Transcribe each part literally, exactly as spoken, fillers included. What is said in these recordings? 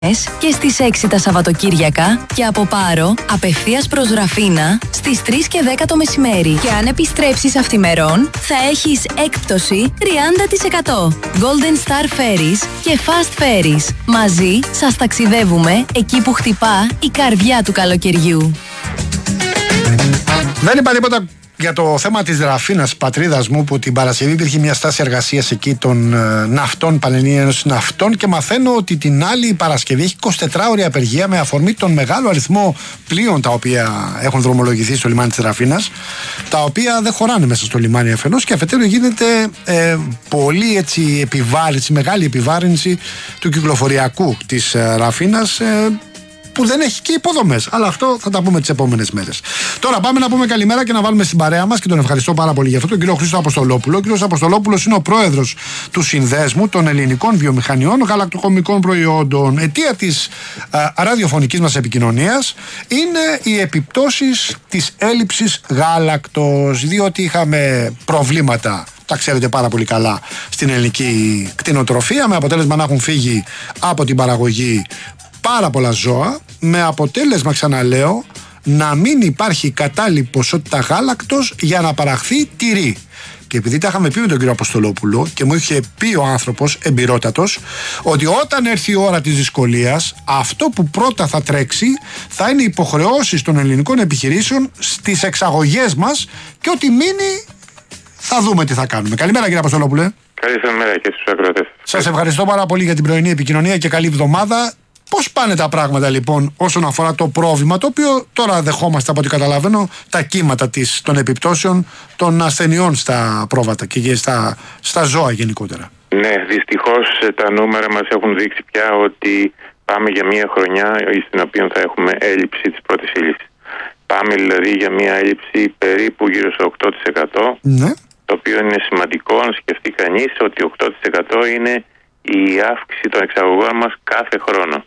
Και στις έξι τα Σαββατοκύριακα και από Πάρο απευθείας προς Ραφίνα στις τρεις και δέκα το μεσημέρι. Και αν επιστρέψεις αυθημερών θα έχεις έκπτωση τριάντα τοις εκατό. Golden Star Ferries και Fast Ferries. Μαζί σας ταξιδεύουμε εκεί που χτυπά η καρδιά του καλοκαιριού. Δεν είπα τίποτα για το θέμα της Ραφίνας, πατρίδας μου, που την Παρασκευή υπήρχε μια στάση εργασίας εκεί των ε, ναυτών, Πανελλήνιας Ένωσης Ναυτών, και μαθαίνω ότι την άλλη Παρασκευή έχει εικοσιτετράωρη απεργία με αφορμή τον μεγάλο αριθμό πλοίων τα οποία έχουν δρομολογηθεί στο λιμάνι της Ραφίνας, τα οποία δεν χωράνε μέσα στο λιμάνι αφενός, και αφετέρου γίνεται ε, πολύ έτσι επιβάρυνση, μεγάλη επιβάρυνση του κυκλοφοριακού της ε, Ραφίνας, ε, που δεν έχει και υποδομές. Αλλά αυτό θα τα πούμε τις επόμενες μέρες. Τώρα πάμε να πούμε καλημέρα και να βάλουμε στην παρέα μας, και τον ευχαριστώ πάρα πολύ για αυτό, τον κύριο Χρήστο Αποστολόπουλο. Ο κύριος Αποστολόπουλος είναι ο πρόεδρος του Συνδέσμου των Ελληνικών Βιομηχανιών Γαλακτοκομικών Προϊόντων. Αιτία της α, ραδιοφωνικής μας επικοινωνίας είναι οι επιπτώσεις της έλλειψης γάλακτος, διότι είχαμε προβλήματα, τα ξέρετε πάρα πολύ καλά, στην ελληνική κτηνοτροφία, με αποτέλεσμα να έχουν φύγει από την παραγωγή πάρα πολλά ζώα, με αποτέλεσμα, ξαναλέω, να μην υπάρχει κατάλληλη ποσότητα γάλακτος για να παραχθεί τυρί. Και επειδή τα είχαμε πει με τον κύριο Αποστολόπουλο και μου είχε πει ο άνθρωπος εμπειρότατος ότι όταν έρθει η ώρα της δυσκολίας, αυτό που πρώτα θα τρέξει θα είναι οι υποχρεώσεις των ελληνικών επιχειρήσεων στις εξαγωγές μας, και ό,τι μείνει θα δούμε τι θα κάνουμε. Καλημέρα κύριε Αποστολόπουλε. Καλημέρα και στους ακροατές. Σας ευχαριστώ πάρα πολύ για την πρωινή επικοινωνία και καλή εβδομάδα. Πώς πάνε τα πράγματα λοιπόν όσον αφορά το πρόβλημα, το οποίο τώρα δεχόμαστε, από ό,τι καταλαβαίνω, τα κύματα της, των επιπτώσεων των ασθενειών στα πρόβατα και στα, στα ζώα γενικότερα? Ναι, δυστυχώς τα νούμερα μας έχουν δείξει πια ότι πάμε για μια χρονιά στην οποία θα έχουμε έλλειψη της πρώτης ύλης. Πάμε δηλαδή για μια έλλειψη περίπου γύρω στο οκτώ τοις εκατό, ναι. Το οποίο είναι σημαντικό αν σκεφτεί κανείς ότι οκτώ τοις εκατό είναι η αύξηση των εξαγωγών μας κάθε χρόνο.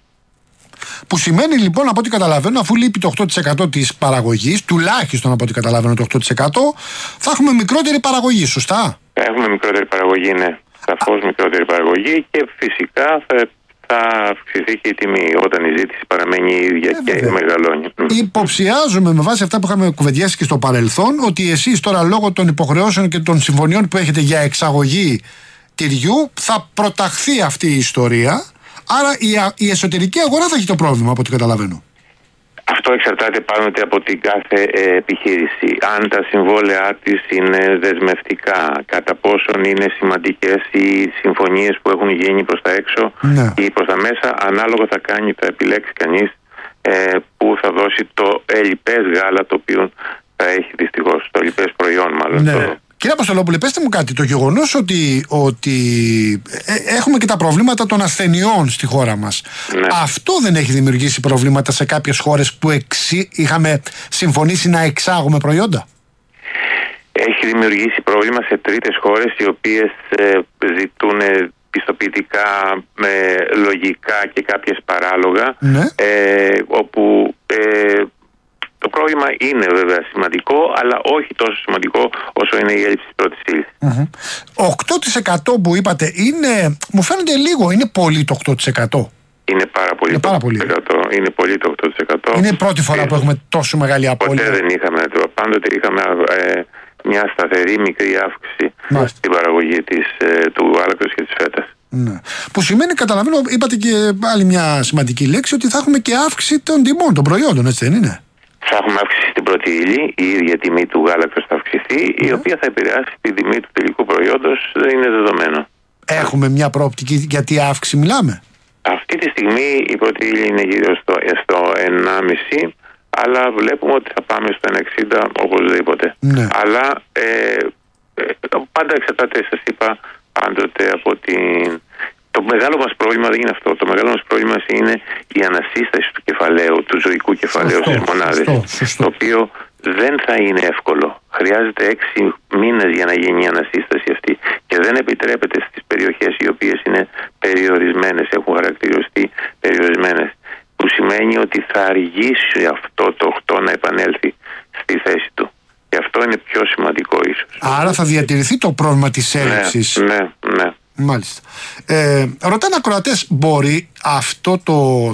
Που σημαίνει λοιπόν, από ό,τι καταλαβαίνω, αφού λείπει το οκτώ τοις εκατό της παραγωγής, τουλάχιστον από ό,τι καταλαβαίνω το οκτώ τοις εκατό, θα έχουμε μικρότερη παραγωγή, σωστά? Θα έχουμε μικρότερη παραγωγή, ναι. Σαφώς μικρότερη παραγωγή, και φυσικά θα, θα αυξηθεί και η τιμή όταν η ζήτηση παραμένει η ίδια ε, και μεγαλώνει. Υποψιάζομαι, με βάση αυτά που είχαμε κουβεντιάσει και στο παρελθόν, ότι εσείς τώρα, λόγω των υποχρεώσεων και των συμφωνιών που έχετε για εξαγωγή τυριού, θα προταχθεί αυτή η ιστορία. Άρα η, η εσωτερική αγορά θα έχει το πρόβλημα, από ό,τι καταλαβαίνω. Αυτό εξαρτάται πάντοτε από την κάθε ε, επιχείρηση. Αν τα συμβόλαιά της είναι δεσμευτικά, κατά πόσον είναι σημαντικές οι συμφωνίες που έχουν γίνει προς τα έξω, ναι, ή προς τα μέσα, ανάλογα θα κάνει, θα επιλέξει κανείς ε, που θα δώσει το ελλειπές γάλα, το οποίο θα έχει δυστυχώς, το ελλειπές προϊόν μάλλον. Ναι. Το... Κύριε Αποστολόπουλε, πέστε μου κάτι. Το γεγονός ότι, ότι ε, έχουμε και τα προβλήματα των ασθενειών στη χώρα μας, ναι, αυτό δεν έχει δημιουργήσει προβλήματα σε κάποιες χώρες που εξι, είχαμε συμφωνήσει να εξάγουμε προϊόντα? Έχει δημιουργήσει πρόβλημα σε τρίτες χώρες, οι οποίες ε, ζητούν πιστοποιητικά με λογικά και κάποιες παράλογα, ναι, ε, όπου... Ε, το πρόβλημα είναι βέβαια σημαντικό, αλλά όχι τόσο σημαντικό όσο είναι η έλλειψη της πρώτης ύλης. Mm-hmm. οκτώ τοις εκατό που είπατε, είναι, μου φαίνεται λίγο, είναι πολύ το οκτώ τοις εκατό? Είναι πάρα πολύ, είναι το, πάρα πολύ. οκτώ τοις εκατό. Είναι πολύ το οκτώ τοις εκατό. Είναι η πρώτη φορά ε, που έχουμε τόσο μεγάλη απώλεια? Ποτέ δεν είχαμε. Πάντοτε είχαμε ε, μια σταθερή μικρή αύξηση, Μάλιστα, στην παραγωγή της, ε, του γάλακτος και της φέτας. Ναι. Που σημαίνει, καταλαβαίνω, είπατε και άλλη μια σημαντική λέξη, ότι θα έχουμε και αύξηση των τιμών των προϊόντων, έτσι δεν είναι? Θα έχουμε αύξηση στην πρώτη ύλη, η ίδια τιμή του γάλακτος θα αυξηθεί, yeah, η οποία θα επηρεάσει την τιμή του τελικού προϊόντος, δεν είναι δεδομένο. Έχουμε μια προοπτική για τι αύξηση μιλάμε? Αυτή τη στιγμή η πρώτη ύλη είναι γύρω στο, στο ενάμιση, αλλά βλέπουμε ότι θα πάμε στο ένα εξήντα οπωσδήποτε. Ναι. Αλλά ε, ε, πάντα εξαρτάται, σας είπα, πάντοτε από την... Το μεγάλο μας πρόβλημα δεν είναι αυτό. Το μεγάλο μας πρόβλημα είναι η ανασύσταση του κεφαλαίου, του ζωικού κεφαλαίου στις μονάδες, το οποίο δεν θα είναι εύκολο. Χρειάζεται έξι μήνες για να γίνει η ανασύσταση αυτή, και δεν επιτρέπεται στις περιοχές οι οποίες είναι περιορισμένες, έχουν χαρακτηριστεί περιορισμένες, που σημαίνει ότι θα αργήσει αυτό το οκτώ να επανέλθει στη θέση του. Και αυτό είναι πιο σημαντικό ίσως. Άρα θα διατηρηθεί το πρόβλημα της έλλειψης. Ναι, ναι, ναι. Μάλιστα. Ε, ρωτάνε ακροατές, μπορεί αυτό το